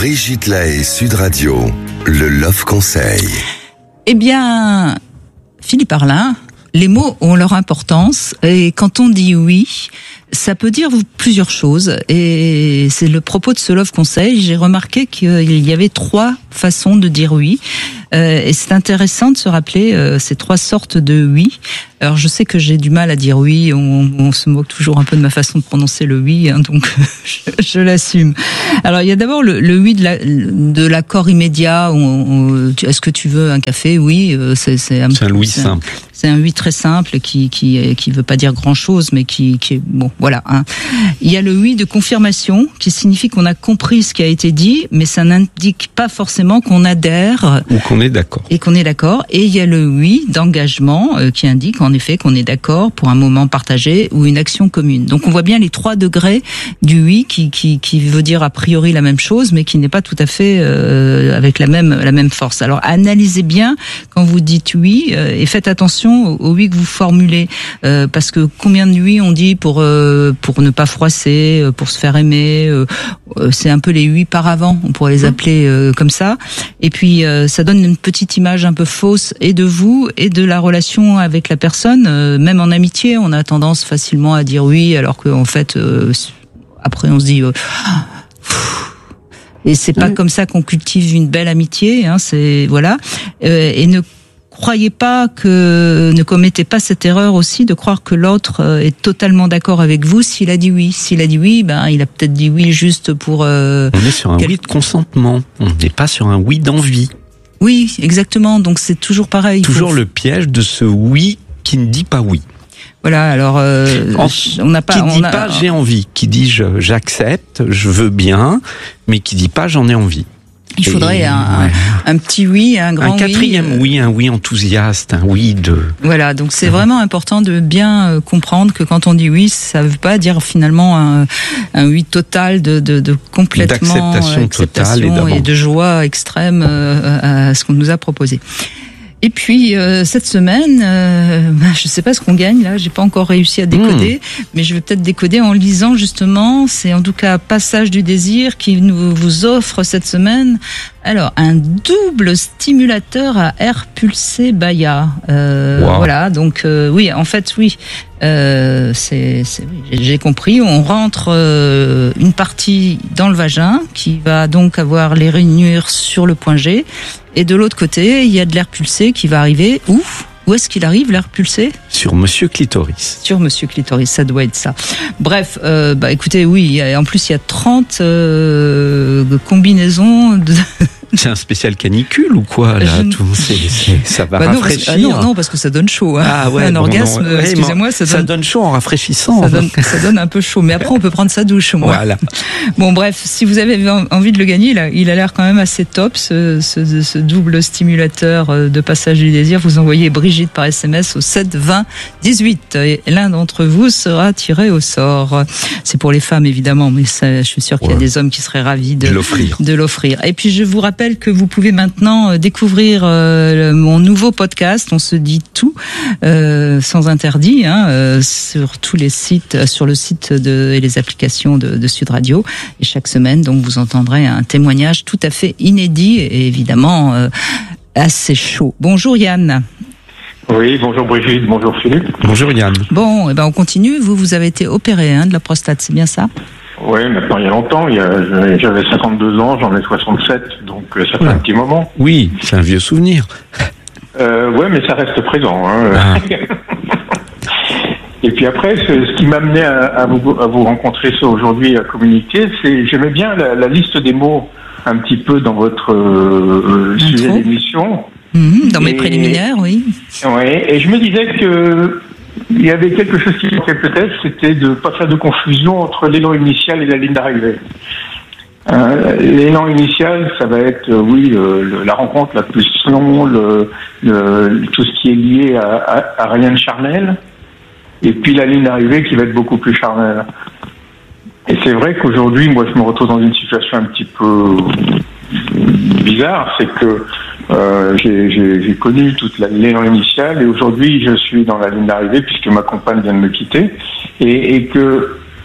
Brigitte Lahaie, Sud Radio, le Love Conseil. Eh bien, Philippe Arlin, les mots ont leur importance et quand on dit oui, ça peut dire plusieurs choses et c'est le propos de ce Love Conseil. J'ai remarqué qu'il y avait 3 façons de dire oui et c'est intéressant de se rappeler ces 3 sortes de oui. Alors je sais que j'ai du mal à dire oui, on se moque toujours un peu de ma façon de prononcer le oui, hein, donc je l'assume. Alors il y a d'abord le oui de l'accord immédiat. Est-ce que tu veux un café? Oui, c'est un oui simple. C'est un oui très simple qui veut pas dire grand chose, mais qui est bon. Voilà. Hein. Il y a le oui de confirmation qui signifie qu'on a compris ce qui a été dit, mais ça n'indique pas forcément qu'on adhère ou qu'on est d'accord. Et qu'on est d'accord. Et il y a le oui d'engagement qui indique en effet qu'on est d'accord pour un moment partagé ou une action commune. Donc on voit bien les 3 degrés du oui qui veut dire a priori la même chose, mais qui n'est pas tout à fait avec la même force. Alors analysez bien quand vous dites oui et faites attention au oui que vous formulez parce que combien de oui on dit pour ne pas froisser, pour se faire aimer, c'est un peu les oui par avant, on pourrait les appeler comme ça. Et puis ça donne une petite image un peu fausse et de vous et de la relation avec la personne. Même en amitié, on a tendance facilement à dire oui, alors qu'en fait, après on se dit et c'est pas comme ça qu'on cultive une belle amitié. Hein, c'est voilà. Et ne commettez pas cette erreur aussi de croire que l'autre est totalement d'accord avec vous s'il a dit oui. S'il a dit oui, il a peut-être dit oui juste pour... On est sur un oui de consentement, on n'est pas sur un oui d'envie. Oui, exactement, donc c'est toujours pareil. Toujours le piège de ce oui qui ne dit pas oui. Voilà, alors on n'a pas... Qui ne dit pas j'ai envie, qui dit j'accepte, je veux bien, mais qui dit pas j'en ai envie. Il faudrait un petit oui, un grand oui. Un quatrième oui, un oui enthousiaste, un oui de... Voilà, donc c'est vraiment important de bien comprendre que quand on dit oui, ça ne veut pas dire finalement un oui total de complètement... D'acceptation totale et de joie extrême à ce qu'on nous a proposé. Et puis cette semaine, je sais pas ce qu'on gagne là, j'ai pas encore réussi à décoder, mais je vais peut-être décoder en lisant justement. C'est en tout cas Passage du désir qui vous offre cette semaine. Alors un double stimulateur à air pulsé Baya. Wow. Voilà, donc oui, en fait oui. J'ai compris. On rentre une partie dans le vagin qui va donc avoir les rainures sur le point G, et de l'autre côté, il y a de l'air pulsé qui va arriver. Où est-ce qu'il arrive, l'air pulsé ? Sur Monsieur Clitoris. Sur Monsieur Clitoris, ça doit être ça. Bref, écoutez, oui, en plus il y a 30 combinaisons de... C'est un spécial canicule ou quoi là ça va rafraîchir. Non, parce que ça donne chaud. Hein. Ah ouais, un orgasme, excusez-moi, ça donne chaud en rafraîchissant. Ça donne un peu chaud, mais après on peut prendre sa douche. Moi. Voilà. Bon, bref, si vous avez envie de le gagner, il a l'air quand même assez top, ce double stimulateur de Passage du désir. Vous envoyez Brigitte par SMS au 7 20 18 et l'un d'entre vous sera tiré au sort. C'est pour les femmes évidemment, mais je suis sûr qu'il y a des hommes qui seraient ravis de l'offrir. Et puis je vous rappelle que vous pouvez maintenant découvrir mon nouveau podcast, On se dit tout, sans interdit, sur tous les sites, sur le site et les applications de Sud Radio. Et chaque semaine, donc, vous entendrez un témoignage tout à fait inédit et évidemment assez chaud. Bonjour Yann. Oui, bonjour Brigitte, bonjour Philippe. Bonjour Yann. Bon, on continue. Vous avez été opéré de la prostate, c'est bien ça ? Oui, maintenant il y a longtemps. J'avais 52 ans, j'en ai 67, donc ça fait un petit moment. Oui, c'est un vieux souvenir. Oui, mais ça reste présent. Hein. Et puis après, ce qui m'a amené à vous rencontrer aujourd'hui, à communiquer, c'est j'aimais bien la liste des mots un petit peu dans votre sujet d'émission. Dans mes préliminaires, oui. Oui, et je me disais que il y avait quelque chose qui manquait peut-être, c'était de ne pas faire de confusion entre l'élan initial et la ligne d'arrivée. L'élan initial, ça va être, la rencontre, la pulsion, tout ce qui est lié à rien de charnel, et puis la ligne d'arrivée qui va être beaucoup plus charnelle. Et c'est vrai qu'aujourd'hui, moi, je me retrouve dans une situation un petit peu bizarre, c'est que j'ai connu toute l'élan initial et aujourd'hui je suis dans la ligne d'arrivée puisque ma compagne vient de me quitter et que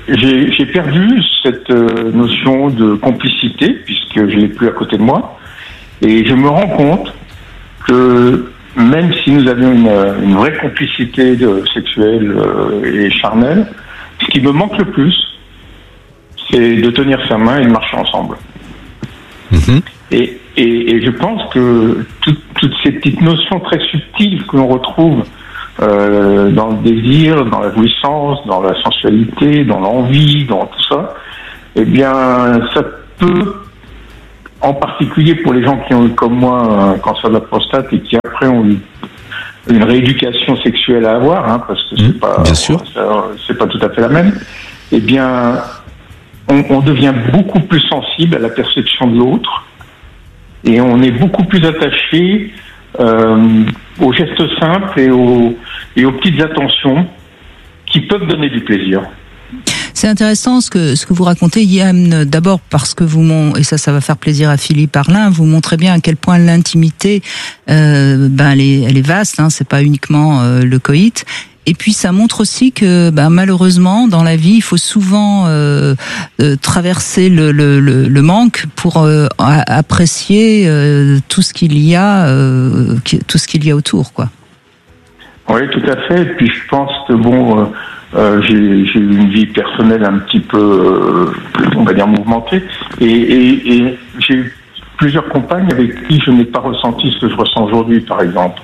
j'ai perdu cette notion de complicité, puisque je l'ai plus à côté de moi, et je me rends compte que même si nous avions une vraie complicité sexuelle et charnelle, ce qui me manque le plus, c'est de tenir sa main et de marcher ensemble. Mhm. Et je pense que toutes ces petites notions très subtiles que l'on retrouve dans le désir, dans la jouissance, dans la sensualité, dans l'envie, dans tout ça, eh bien, ça peut, en particulier pour les gens qui ont eu comme moi un cancer de la prostate et qui après ont eu une rééducation sexuelle à avoir, hein, parce que c'est pas, bien sûr, c'est pas tout à fait la même. Eh bien, on devient beaucoup plus sensible à la perception de l'autre et on est beaucoup plus attaché aux gestes simples et aux petites attentions qui peuvent donner du plaisir. C'est intéressant ce que vous racontez, Yann, d'abord parce que et ça va faire plaisir à Philippe Arlin, vous montrez bien à quel point l'intimité, elle est vaste, hein, c'est pas uniquement le coït. Et puis ça montre aussi que malheureusement dans la vie il faut souvent traverser le manque pour apprécier tout ce qu'il y a autour, quoi. Oui, tout à fait. Et puis je pense que j'ai eu une vie personnelle un petit peu on va dire mouvementée et j'ai eu plusieurs compagnes avec qui je n'ai pas ressenti ce que je ressens aujourd'hui, par exemple.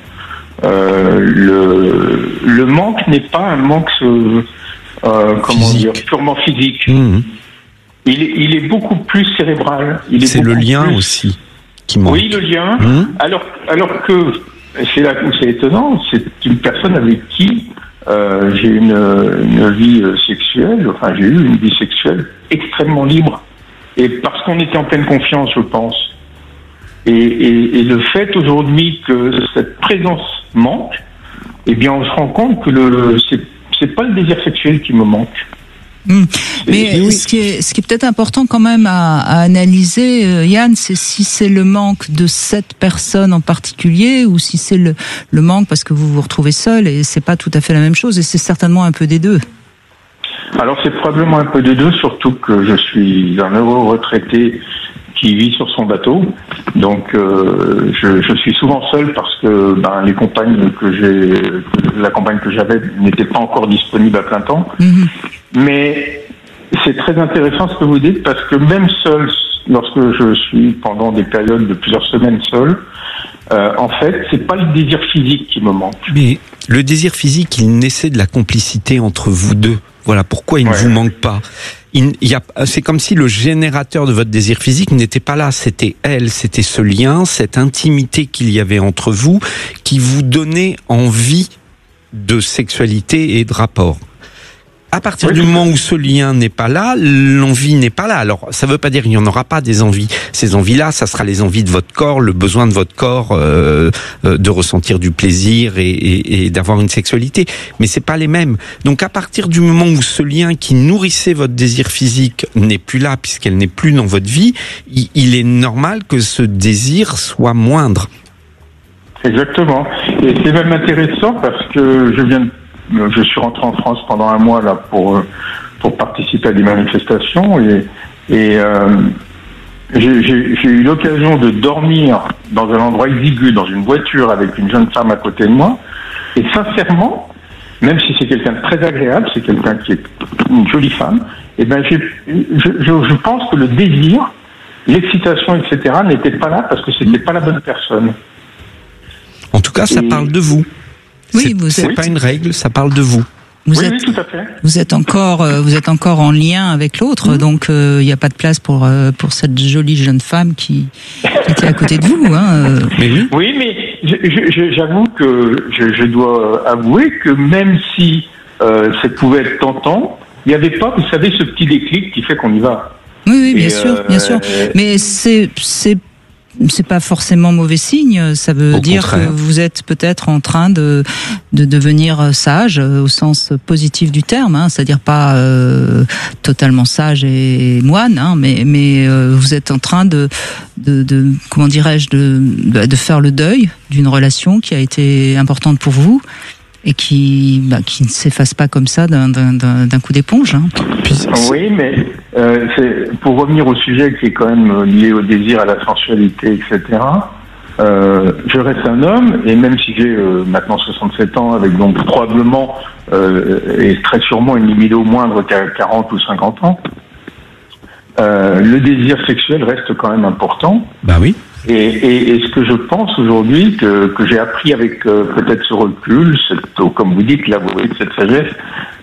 Le manque n'est pas un manque purement physique. Mmh. Il est beaucoup plus cérebral. C'est le lien aussi qui manque. Oui, le lien. Mmh. Alors que c'est là où c'est étonnant, c'est une personne avec qui j'ai une vie sexuelle, enfin j'ai eu une vie sexuelle extrêmement libre. Et parce qu'on était en pleine confiance, je pense. Et le fait aujourd'hui que cette présence manque, eh bien on se rend compte que c'est pas le désir sexuel qui me manque. Mais oui. ce qui est peut-être important quand même à analyser, Yann, c'est si c'est le manque de cette personne en particulier ou si c'est le manque parce que vous vous retrouvez seul, et c'est pas tout à fait la même chose, et c'est certainement un peu des deux. Alors c'est probablement un peu des deux, surtout que je suis un heureux retraité qui vit sur son bateau, donc je suis souvent seul parce que les compagnes la compagne que j'avais n'était pas encore disponible à plein temps. Mmh. Mais c'est très intéressant ce que vous dites, parce que même seul, lorsque je suis pendant des périodes de plusieurs semaines seul, en fait, c'est pas le désir physique qui me manque. Mais le désir physique, il naissait de la complicité entre vous deux. Voilà pourquoi il ne vous manque pas. C'est comme si le générateur de votre désir physique n'était pas là. C'était elle, c'était ce lien, cette intimité qu'il y avait entre vous qui vous donnait envie de sexualité et de rapport. À partir du moment où ce lien n'est pas là, l'envie n'est pas là. Alors, ça ne veut pas dire qu'il n'y en aura pas des envies. Ces envies-là, ça sera les envies de votre corps, le besoin de votre corps de ressentir du plaisir et d'avoir une sexualité. Mais c'est pas les mêmes. Donc, à partir du moment où ce lien qui nourrissait votre désir physique n'est plus là, puisqu'elle n'est plus dans votre vie, il est normal que ce désir soit moindre. Exactement. Et c'est même intéressant parce que je suis rentré en France pendant un mois là pour participer à des manifestations et j'ai eu l'occasion de dormir dans un endroit exigu, dans une voiture avec une jeune femme à côté de moi, et sincèrement, même si c'est quelqu'un de très agréable, c'est quelqu'un qui est une jolie femme, et je pense que le désir, l'excitation, etc. n'était pas là parce que c'était pas la bonne personne. En tout cas, ça parle de vous. Oui, c'est pas une règle, ça parle de vous. Oui, tout à fait. Vous êtes encore en lien avec l'autre, donc il n'y a pas de place pour cette jolie jeune femme qui était à côté de vous. Hein. Oui, mais j'avoue que je dois avouer que même si ça pouvait être tentant, il n'y avait pas, vous savez, ce petit déclic qui fait qu'on y va. Oui, bien sûr. Mais c'est pas forcément mauvais signe. Ça veut dire que vous êtes peut-être en train de devenir sage au sens positif du terme, hein, c'est-à-dire pas totalement sage et moine, hein, mais vous êtes en train de faire le deuil d'une relation qui a été importante pour vous et qui ne s'efface pas comme ça d'un coup d'éponge. Hein. Oui, mais pour revenir au sujet qui est quand même lié au désir, à la sensualité, etc., je reste un homme, et même si j'ai maintenant 67 ans, avec donc probablement et très sûrement une libido moindre qu'à 40 ou 50 ans, le désir sexuel reste quand même important. Bah oui. Et ce que je pense aujourd'hui, que j'ai appris avec peut-être ce recul, comme vous dites, là, vous voyez, cette sagesse,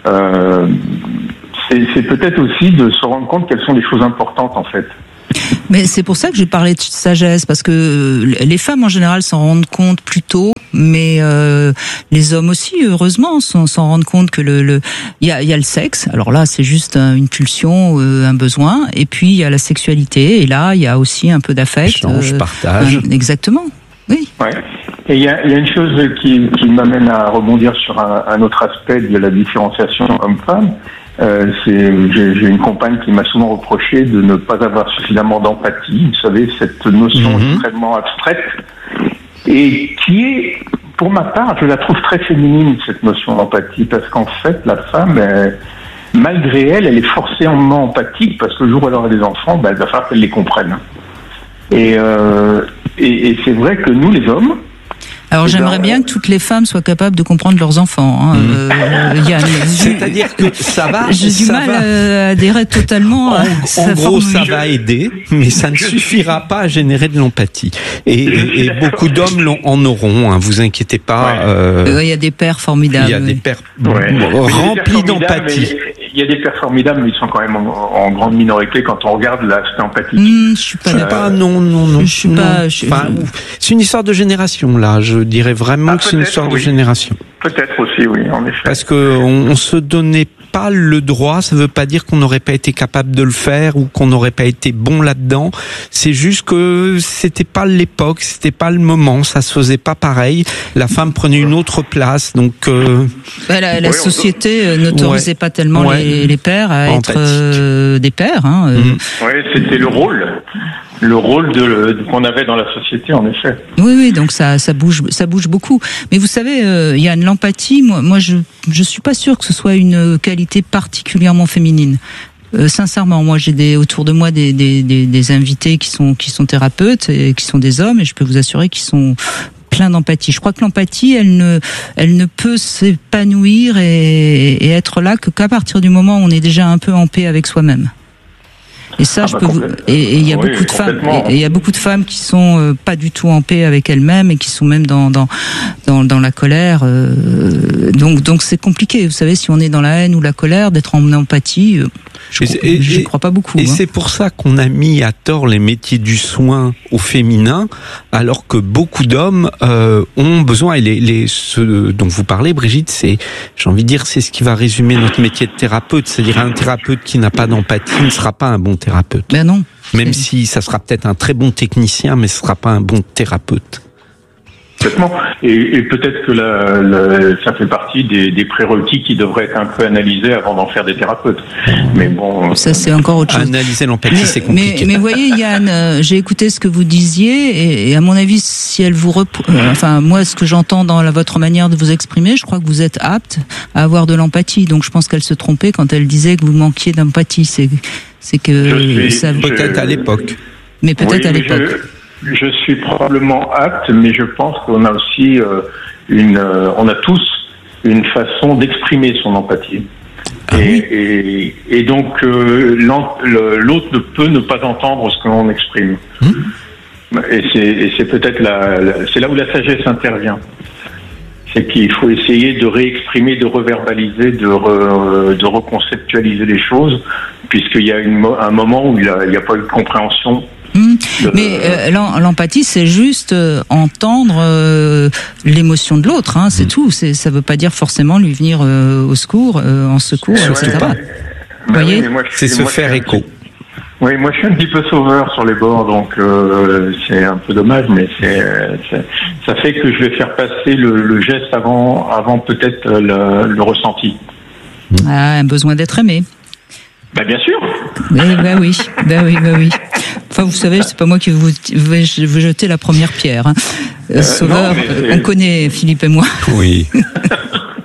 c'est peut-être aussi de se rendre compte quelles sont les choses importantes, en fait. Mais c'est pour ça que j'ai parlé de sagesse, parce que les femmes en général s'en rendent compte plus tôt, mais les hommes aussi, heureusement, s'en rendent compte que il y a le sexe. Alors là, c'est juste une pulsion, un besoin, et puis il y a la sexualité, et là, il y a aussi un peu d'affect. Échange, partage. Exactement. Oui. Ouais. Et il y a une chose qui m'amène à rebondir sur un autre aspect de la différenciation homme-femme. J'ai une compagne qui m'a souvent reproché de ne pas avoir suffisamment d'empathie. Vous savez, cette notion extrêmement abstraite, et qui est, pour ma part, je la trouve très féminine, cette notion d'empathie, parce qu'en fait, la femme, malgré elle est forcément empathique, parce que le jour où elle aura des enfants, il va falloir qu'elle les comprenne. Et c'est vrai que nous, les hommes, alors j'aimerais bien que toutes les femmes soient capables de comprendre leurs enfants. Hein. Yann, c'est-à-dire que ça va. J'ai du mal à adhérer totalement. En gros, ça va aider, mais ça ne suffira pas à générer de l'empathie. Et beaucoup d'hommes en auront. Hein, vous inquiétez pas. Il y a des pères formidables. Il y a des pères remplis d'empathie. Il y a des pères formidables, mais ils sont quand même en grande minorité quand on regarde l'aspect empathique. Je suis pas d'accord. Non. Je suis pas. Enfin, c'est une histoire de génération là. Je dirais vraiment que c'est une histoire de génération. Peut-être aussi, oui, en effet. Parce que on se donnait pas le droit. Ça veut pas dire qu'on n'aurait pas été capable de le faire ou qu'on n'aurait pas été bon là-dedans. C'est juste que c'était pas l'époque, c'était pas le moment. Ça se faisait pas pareil. La femme prenait une autre place, donc. La société n'autorisait pas tellement les pères à être des pères. Hein. Oui, c'était le rôle qu'on avait dans la société, en effet. Oui, donc ça bouge beaucoup. Mais vous savez, Yann, l'empathie, moi, je suis pas sûre que ce soit une qualité particulièrement féminine. Sincèrement, moi, j'ai autour de moi des invités qui sont thérapeutes et qui sont des hommes, et je peux vous assurer qu'ils sont plein d'empathie. Je crois que l'empathie, elle ne peut s'épanouir et être là qu'à partir du moment où on est déjà un peu en paix avec soi-même. Et ça, il y a beaucoup de femmes, et il y a beaucoup de femmes qui sont pas du tout en paix avec elles-mêmes et qui sont même dans la colère. Donc c'est compliqué. Vous savez, si on est dans la haine ou la colère, d'être en empathie, je crois pas beaucoup. Et c'est pour ça qu'on a mis à tort les métiers du soin au féminin, alors que beaucoup d'hommes ont besoin. Et ceux dont vous parlez, Brigitte, j'ai envie de dire, c'est ce qui va résumer notre métier de thérapeute. C'est-à-dire un thérapeute qui n'a pas d'empathie ne sera pas un bon thérapeute. Ben non. Même si ça sera peut-être un très bon technicien, mais ce sera pas un bon thérapeute. Complètement. Et peut-être que ça fait partie des prérequis qui devraient être un peu analysés avant d'en faire des thérapeutes. Mais bon. Ça, c'est encore autre chose. Analyser l'empathie, c'est compliqué. Mais voyez, Yann, j'ai écouté ce que vous disiez, et à mon avis, si elle vous moi, ce que j'entends dans votre manière de vous exprimer, je crois que vous êtes apte à avoir de l'empathie. Donc, je pense qu'elle se trompait quand elle disait que vous manquiez d'empathie. C'est que ça. Peut-être à l'époque. Mais peut-être à l'époque. Je suis probablement apte, mais je pense qu'on a aussi on a tous une façon d'exprimer son empathie. Et donc l'autre ne peut ne pas entendre ce que l'on exprime. Et c'est peut-être c'est là où la sagesse intervient. C'est qu'il faut essayer de réexprimer, de reverbaliser, de reconceptualiser les choses, puisqu'il y a un moment où il n'y a pas eu de compréhension. Mais l'empathie, c'est juste entendre l'émotion de l'autre, hein, c'est tout. Ça veut pas dire forcément lui venir au secours, en secours, etc. Vous voyez, c'est se faire écho. Oui, moi je suis un petit peu sauveur sur les bords, donc c'est un peu dommage, mais ça fait que je vais faire passer le geste avant peut-être le ressenti. Un besoin d'être aimé. Bien sûr. Ben oui. Enfin, vous savez, c'est pas moi qui vais jeter la première pierre. Hein. Sauveur, on connaît Philippe et moi. Oui.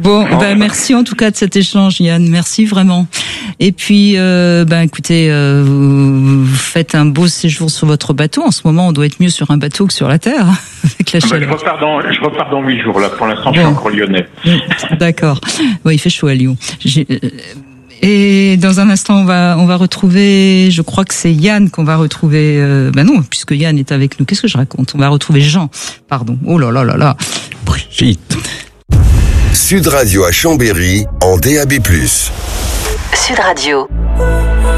Bon, merci en tout cas de cet échange, Yann. Merci vraiment. Et puis, écoutez, vous faites un beau séjour sur votre bateau. En ce moment, on doit être mieux sur un bateau que sur la terre, avec la chaleur. Je repars dans 8 jours, là. Pour l'instant, je suis encore lyonnais. D'accord. Oui, il fait chaud à Lyon. Et dans un instant, on va retrouver, je crois que c'est Yann qu'on va retrouver. Non, puisque Yann est avec nous. Qu'est-ce que je raconte? On va retrouver Jean. Pardon. Oh là là là là. Brigitte. Sud Radio à Chambéry en DAB+. Sud Radio.